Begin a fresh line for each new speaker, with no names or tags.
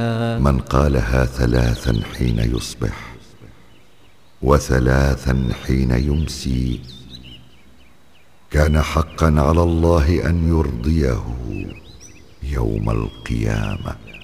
من قالها 3 حين يصبح و3 حين يمسي كان حقا على الله أن يرضيه يوم القيامة.